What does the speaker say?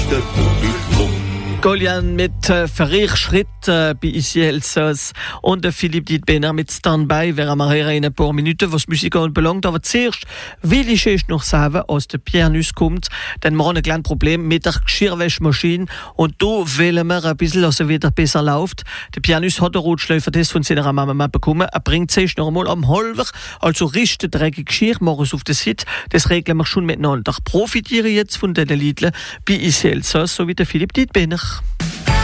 der Publikum. Golian mit Verrichschritt bei Ici Elsass und der Philipp Dietbener mit Standby. Wir haben hier in ein paar Minuten, was Musik anbelangt. Aber zuerst will ich noch sagen, aus der Pianus kommt, denn wir haben ein kleines Problem mit der Geschirrwäschmaschine und da wollen wir ein bisschen, dass er wieder besser läuft. Der Pianus hat einen Rotschläufer das von seiner Mama bekommen. Er bringt sich noch einmal am Halber, also richtig dreckig Geschirr, machen es auf das Hit. Das regeln wir schon miteinander. Profitiere jetzt von den Liedern bei Ici Elsass, so wie der Philipp Dietbener.